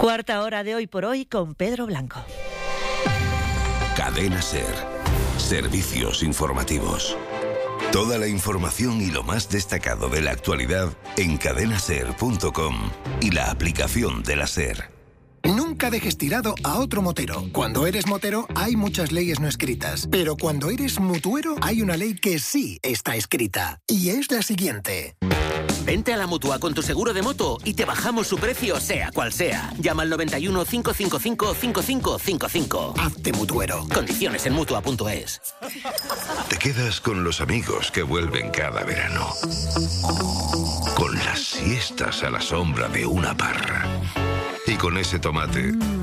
Cuarta hora de Hoy por Hoy con Pedro Blanco. Cadena SER. Servicios informativos. Toda la información y lo más destacado de la actualidad en cadenaser.com y la aplicación de la SER. Nunca dejes tirado a otro motero. Cuando eres motero hay muchas leyes no escritas, pero cuando eres mutuero hay una ley que sí está escrita, y es la siguiente. Vente a la Mutua con tu seguro de moto y te bajamos su precio sea cual sea. Llama al 91 555 5555. Hazte mutuero. Condiciones en Mutua.es. Te quedas con los amigos que vuelven cada verano. Con las siestas a la sombra de una parra. Y con ese tomate